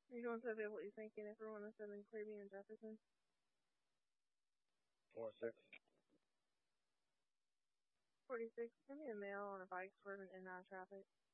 You're going to what you thinking everyone is in Clearview and Jefferson? 4-6. 46, send me a mail on a bike swerving in and out of traffic.